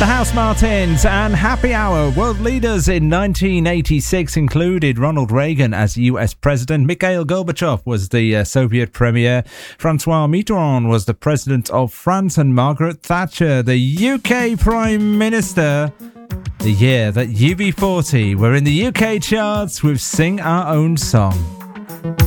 The Housemartins and Happy Hour. World leaders in 1986 included Ronald Reagan as US President, Mikhail Gorbachev was the Soviet Premier, Francois Mitterrand was the President of France, and Margaret Thatcher, the UK Prime Minister. The year that UB40 were in the UK charts with Sing Our Own Song.